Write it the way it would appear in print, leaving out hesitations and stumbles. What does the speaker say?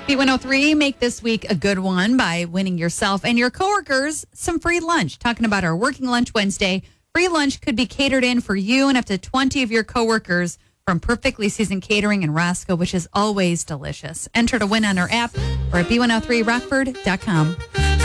B103, make this week a good one by winning yourself and your coworkers some free lunch. Talking about our Working Lunch Wednesday. Free lunch could be catered in for you and up to 20 of your coworkers from Perfectly Seasoned Catering in Roscoe, which is always delicious. Enter to win on our app or at b103rockford.com.